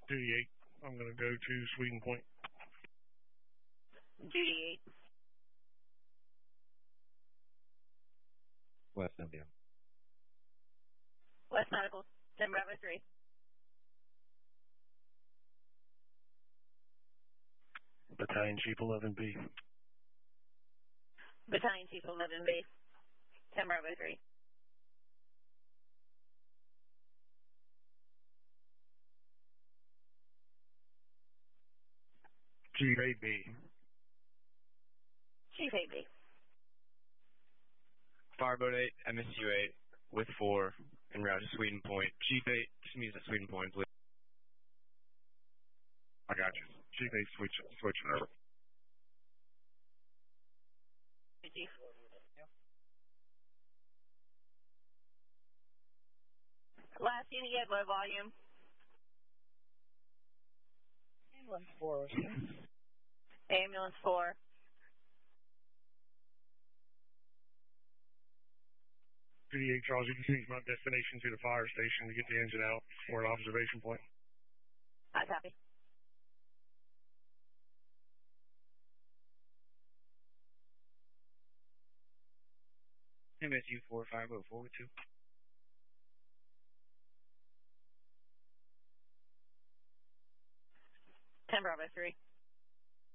Duty 8. I'm going to go to Sweden Point. Duty 8. West India. West Medical, 10 Bravo 3. Battalion Chief 11B. Battalion Chief 11B, 10 Bravo 3. Chief 8B. Chief 8B. Fireboat 8, MSU 8, with 4, en route to Sweden Point. Chief 8, just meets at Sweden Point, please. I got you. Chief 8 switching over. Chief. Last unit, you had low volume. Ambulance 4. Ambulance 4. Duty 8, Charles, you can change my destination to the fire station to get the engine out for an observation point. I copy. MSU 450 forward 2. Ten Bravo 3.